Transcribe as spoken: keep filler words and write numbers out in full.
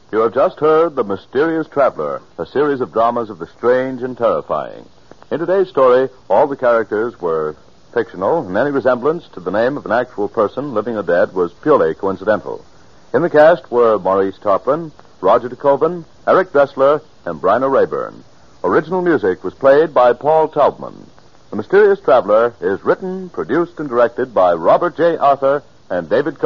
You have just heard The Mysterious Traveler, a series of dramas of the strange and terrifying. In today's story, all the characters were fictional, and any resemblance to the name of an actual person, living or dead, was purely coincidental. In the cast were Maurice Tarplin, Roger DeKoven, Eric Dressler, and Bryna Rayburn. Original music was played by Paul Taubman. The Mysterious Traveler is written, produced, and directed by Robert J. Arthur and David